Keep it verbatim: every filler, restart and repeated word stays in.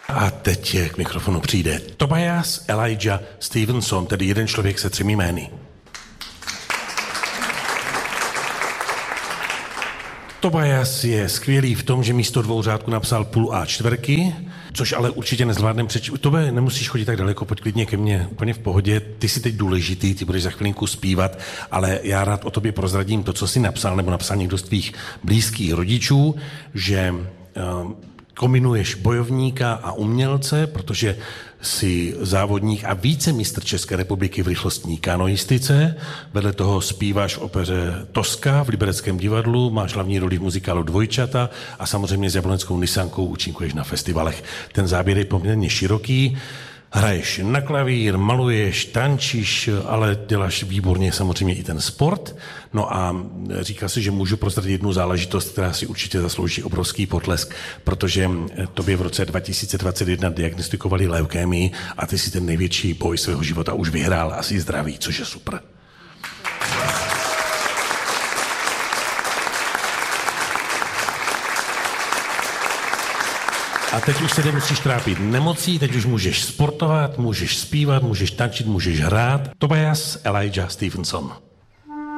A teď k mikrofonu přijde Tobias Elijah Stevenson, tedy jeden člověk se třemi jmény. Tobias je skvělý v tom, že místo dvou řádků napsal půl A čtverky, což ale určitě nezvládnem přečíst. Tobe, nemusíš chodit tak daleko, pojď klidně ke mně, úplně v pohodě. Ty jsi teď důležitý, ty budeš za chvilinku zpívat, ale já rád o tobě prozradím to, co jsi napsal, nebo napsal někdo z tvých blízkých rodičů, že uh, kombinuješ bojovníka a umělce, protože jsi závodník a vícemistr České republiky v rychlostní kanoistice. Vedle toho zpíváš v opeře Toska v Libereckém divadlu, máš hlavní roli v muzikálu Dvojčata a samozřejmě s jabloneckou Nisankou účinkuješ na festivalech. Ten záběr je poměrně široký. Hraješ na klavír, maluješ, tančíš, ale děláš výborně samozřejmě i ten sport. No a říká si, že můžu prozradit jednu záležitost, která si určitě zaslouží obrovský potlesk, protože tobě v roce dva tisíce dvacet jedna diagnostikovali leukémii a ty si ten největší boj svého života už vyhrál a jsi zdravý, což je super. A teď už se nemusíš trápit nemocí, teď už můžeš sportovat, můžeš zpívat, můžeš tančit, můžeš hrát. Tobias Elijah Stevenson.